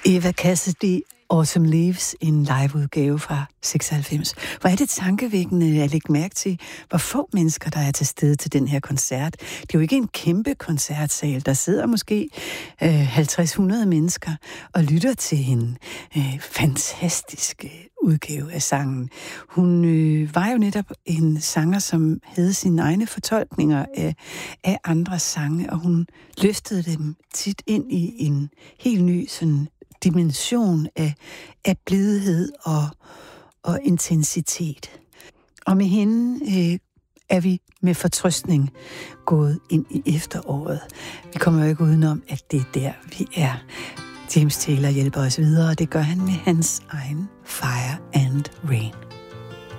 Eva Cassidy, Autumn Leaves, en liveudgave fra 96. Hvor er det tankevækkende at lægge mærke til, hvor få mennesker, der er til stede til den her koncert. Det er jo ikke en kæmpe koncertsal. Der sidder måske 50-100 mennesker og lytter til en fantastisk udgave af sangen. Hun var jo netop en sanger, som havde sine egne fortolkninger af andre sange, og hun løftede dem tit ind i en helt ny sådan dimension af blidhed og intensitet. Og med hende er vi med fortrøstning gået ind i efteråret. Vi kommer jo ikke udenom, at det er der, vi er. James Taylor hjælper os videre, og det gør han med hans egen Fire and Rain.